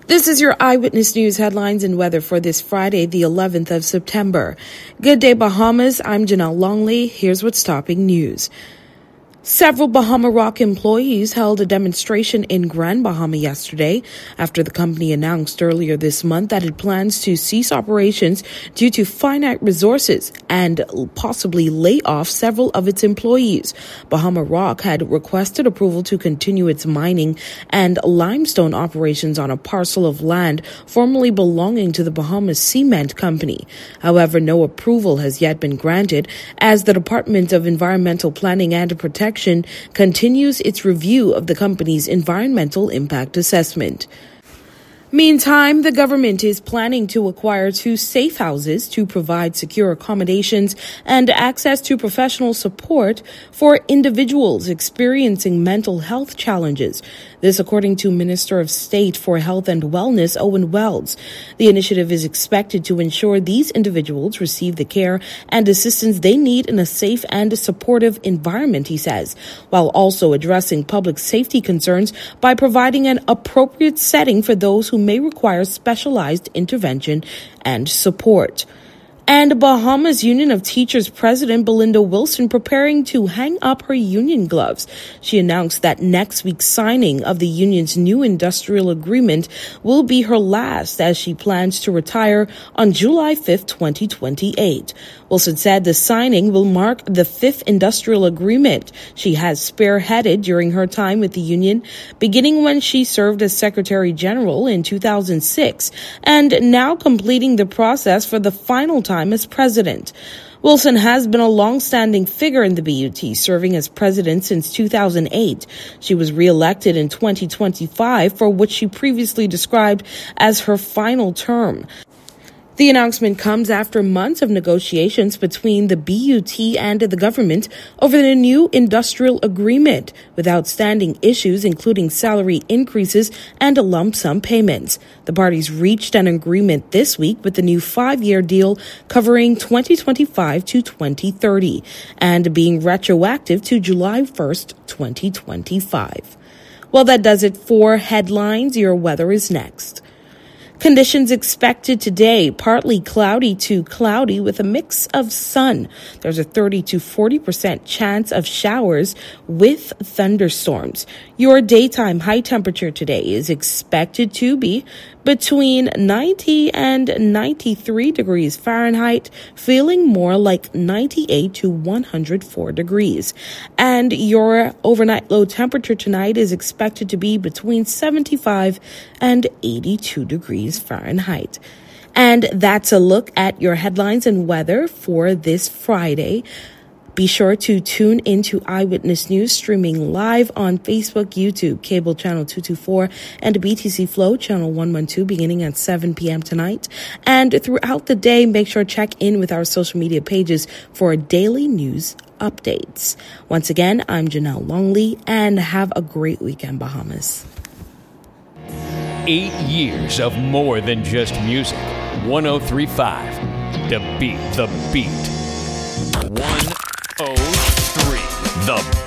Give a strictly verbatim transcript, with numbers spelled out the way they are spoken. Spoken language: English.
This is your Eyewitness News headlines and weather for this Friday, the eleventh of September. Good day, Bahamas. I'm Janelle Longley. Here's what's topping news. Several Bahama Rock employees held a demonstration in Grand Bahama yesterday after the company announced earlier this month that it plans to cease operations due to finite resources and possibly lay off several of its employees. Bahama Rock had requested approval to continue its mining and limestone operations on a parcel of land formerly belonging to the Bahamas Cement Company. However, no approval has yet been granted as the Department of Environmental Planning and Protection continues its review of the company's environmental impact assessment. Meantime, the government is planning to acquire two safe houses to provide secure accommodations and access to professional support for individuals experiencing mental health challenges. This according to Minister of State for Health and Wellness, Owen Wells. The initiative is expected to ensure these individuals receive the care and assistance they need in a safe and supportive environment, he says, while also addressing public safety concerns by providing an appropriate setting for those who may require specialized intervention and support. And Bahamas Union of Teachers President Belinda Wilson preparing to hang up her union gloves. She announced that next week's signing of the union's new industrial agreement will be her last, as she plans to retire on July fifth, twenty twenty-eight. Wilson said the signing will mark the fifth industrial agreement she has spearheaded during her time with the union, beginning when she served as Secretary General in two thousand six, and now completing the process for the final time as president. Wilson has been a long-standing figure in the B U T, serving as president since two thousand eight. She was re-elected in twenty twenty-five for what she previously described as her final term. The announcement comes after months of negotiations between the B U T and the government over the new industrial agreement, with outstanding issues including salary increases and lump sum payments. The parties reached an agreement this week with the new five-year deal covering twenty twenty-five to twenty thirty and being retroactive to July first, twenty twenty-five. Well, that does it for headlines. Your weather is next. Conditions expected today, partly cloudy to cloudy with a mix of sun. There's a thirty to forty percent chance of showers with thunderstorms. Your daytime high temperature today is expected to be between ninety and ninety-three degrees Fahrenheit, feeling more like ninety-eight to one hundred four degrees. And your overnight low temperature tonight is expected to be between seventy-five and eighty-two degrees Fahrenheit. And that's a look at your headlines and weather for this Friday. Be sure to tune into Eyewitness News streaming live on Facebook, YouTube, cable channel two twenty-four, and B T C Flow channel one twelve beginning at seven p.m. tonight. And throughout the day, make sure to check in with our social media pages for daily news updates. Once again, I'm Janelle Longley, and have a great weekend, Bahamas. Eight years of more than just music. one oh three point five, To Beat the Beat. one oh three The